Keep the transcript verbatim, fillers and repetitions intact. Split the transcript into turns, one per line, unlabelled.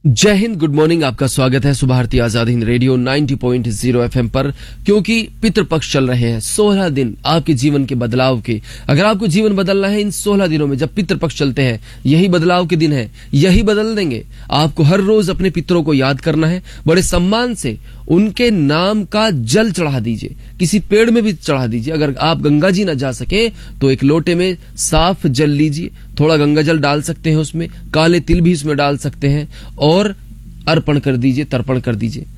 जय Hind, good morning. आपका स्वागत है सुबह भारती आजाद हिंद रेडियो नब्बे पॉइंट ज़ीरो एफएम पर। क्योंकि पितृपक्ष चल रहे हैं, सोलह दिन आपके जीवन के बदलाव के। अगर आपको जीवन बदलना है इन सोलह दिनों में, जब पितृपक्ष चलते हैं, यही बदलाव के दिन है, यही बदल देंगे। आपको हर रोज अपने पितरों को याद करना है, बड़े सम्मान से उनके नाम का जल चढ़ा दीजिए, किसी पेड़ में भी चढ़ा दीजिए। अगर आप गंगा जी ना जा सके तो एक लोटे में साफ जल लीजिए, थोड़ा गंगा जल डाल सकते हैं, उसमें काले तिल भी उसमें डाल सकते हैं और अर्पण कर दीजिए, तर्पण कर दीजिए।